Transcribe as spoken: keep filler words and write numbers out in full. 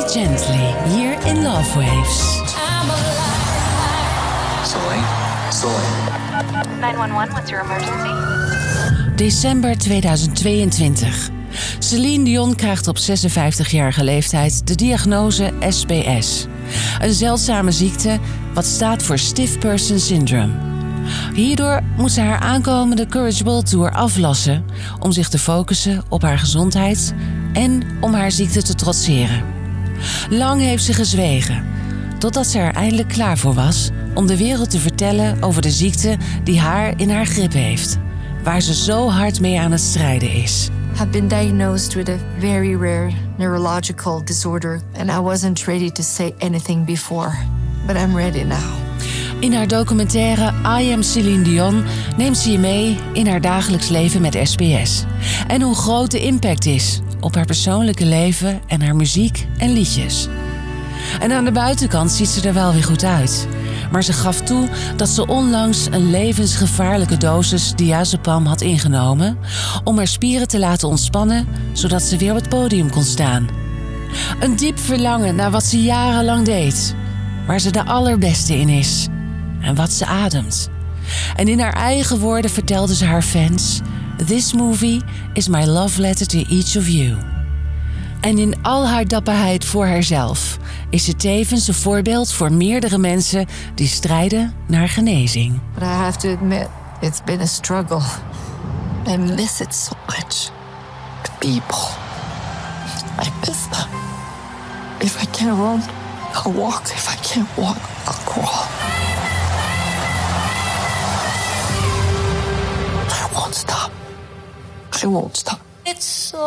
Gently, hier in Love Waves. Soleil, Soleil. nine one one, what's your emergency? December tweeduizend tweeëntwintig. Celine Dion krijgt op zesenvijftigjarige leeftijd de diagnose S P S. Een zeldzame ziekte wat staat voor Stiff Person Syndrome. Hierdoor moet ze haar aankomende Courage World Tour aflassen om zich te focussen op haar gezondheid en om haar ziekte te trotseren. Lang heeft ze gezwegen, totdat ze er eindelijk klaar voor was om de wereld te vertellen over de ziekte die haar in haar grip heeft, waar ze zo hard mee aan het strijden is. I've been diagnosed with a very rare neurological disorder and I wasn't ready to say anything before, but I'm ready now. In haar documentaire I Am Celine Dion neemt ze je mee in haar dagelijks leven met S P S en hoe groot de impact is op haar persoonlijke leven en haar muziek en liedjes. En aan de buitenkant ziet ze er wel weer goed uit. Maar ze gaf toe dat ze onlangs een levensgevaarlijke dosis diazepam had ingenomen om haar spieren te laten ontspannen, zodat ze weer op het podium kon staan. Een diep verlangen naar wat ze jarenlang deed, waar ze de allerbeste in is en wat ze ademt. En in haar eigen woorden vertelde ze haar fans: "This movie is my love letter to each of you." En in al haar dapperheid voor haarzelf is ze tevens een voorbeeld voor meerdere mensen die strijden naar genezing. But I have to admit, it's been a struggle. I miss it so much. The people. I miss them. If I can't run, I'll walk. If I can't walk, I'll crawl. I won't stop. I won't stop. It's so